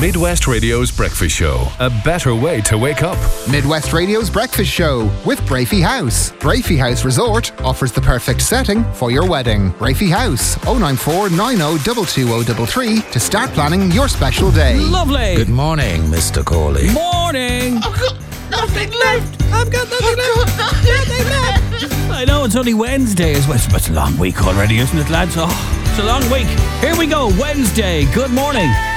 Midwest Radio's Breakfast Show. A better way to wake up. Midwest Radio's Breakfast Show with Brafey House. Brafey House Resort offers the perfect setting for your wedding. Brafey House, 094 90 22033 to start planning your special day. Lovely. Good morning, Mr. Corley. Morning. I've got nothing left. I've got nothing left. I know it's only Wednesday as well. It's a long week already, isn't it, lads? Oh, it's a long week. Here we go. Wednesday. Good morning.